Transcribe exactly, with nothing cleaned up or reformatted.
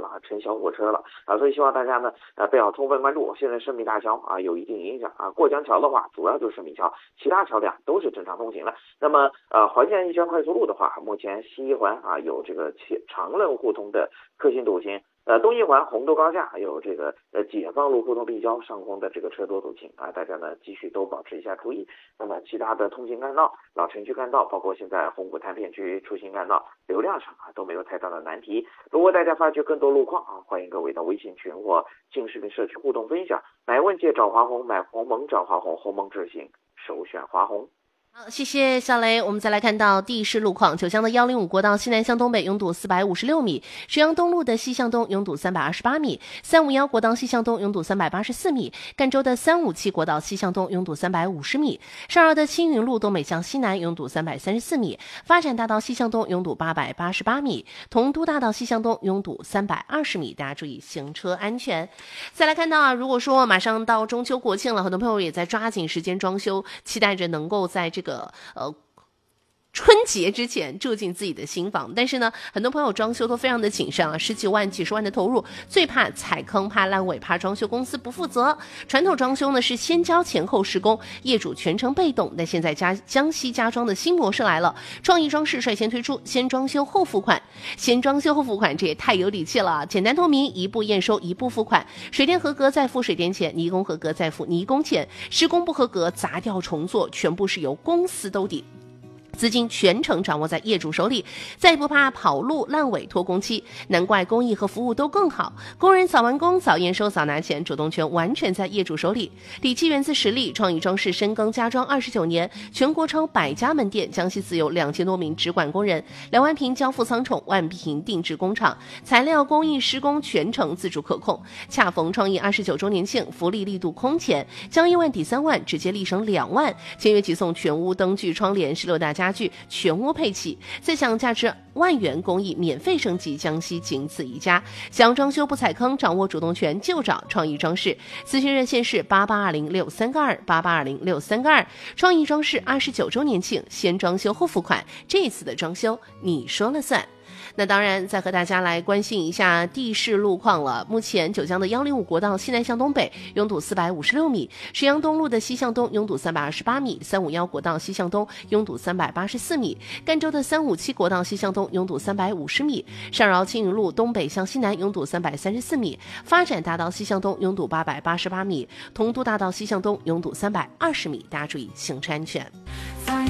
了，成小火车了啊，所以希望大家呢呃不要充分关注。现在生命大桥啊有一定影响啊，过江桥的话主要就是生命桥，其他桥梁都是正常通行的。那么呃环线一圈快速路的话，目前西一环啊有这个长乐互通的可行度行。呃，东一环红豆高架有这个呃解放路互通立交上空的这个车多阻行啊，大家呢继续都保持一下注意。那么其他的通行干道、老城区干道，包括现在红谷潭片区出行干道，流量上啊都没有太大的难题。如果大家发觉更多路况啊，欢迎各位到微信群或进视频社区互动分享。买问界找华虹，买鸿蒙找华虹，鸿蒙智行首选华虹。 好，谢谢小雷。我们再来看到地势路况，九江的一零五国道西南向东北拥堵四百五十六米，石阳东路的西向东拥堵三百二十八米，三五一国道西向东拥堵三百八十四米，赣州的三五七国道西向东拥堵三百五十米，少儿的青云路东北向西南拥堵三百三十四米，发展大道西向东拥堵八百八十八米，同都大道西向东拥堵三百二十米，大家注意行车安全。再来看到啊，如果说马上到中秋国庆了，很多朋友也在抓紧时间装修，期待着能够在这个个呃春节之前住进自己的新房，但是呢，很多朋友装修都非常的谨慎啊，十几万、几十万的投入，最怕踩坑、怕烂尾、怕装修公司不负责。传统装修呢是先交钱后施工，业主全程被动。但现在家江西家装的新模式来了，创意装饰率先推出先装修后付款，先装修后付款，这也太有底气了，简单透明，一步验收，一步付款，水电合格再付水电钱，泥工合格再付泥工钱，施工不合格砸掉重做，全部是由公司兜底。资金全程掌握在业主手里，再也不怕跑路、烂尾、拖工期，难怪工艺和服务都更好。工人早完工、早验收、早拿钱，主动权完全在业主手里。底气源自实力，创意装饰深耕家装二十九年，全国超百家门店，江西自有两千多名直管工人，两万平交付仓宠，万平定制工厂，材料、工艺、施工全程自主可控。恰逢创意二十九周年庆，福利力度空前，将一万抵三万，直接立省两万，签约即送全屋灯具、窗帘、十六大家。家具全屋配齐，再享价值万元工艺免费升级，江西仅此一家。想装修不踩坑，掌握主动权就找创意装饰。咨询热线是八八二零六三个二八八二零六三个二。创意装饰二十九周年庆，先装修后付款，这次的装修你说了算。那当然再和大家来关心一下地势路况了。目前九江的一零五国道西南向东北拥堵四百五十六米，石阳东路的西向东拥堵三百二十八米，三五一国道西向东拥堵三百八十四米，赣州的三五七国道西向东拥堵三百五十米，上饶青云路东北向西南拥堵三百三十四米，发展大道西向东拥堵八百八十八米，同都大道西向东拥堵三百二十米，大家注意行车安全。